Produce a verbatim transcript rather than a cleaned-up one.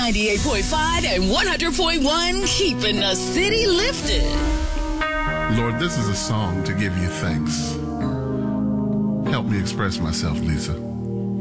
ninety-eight point five and one hundred point one, keeping the city lifted. Lord, this is a song to give you thanks. Help me express myself, Lisa.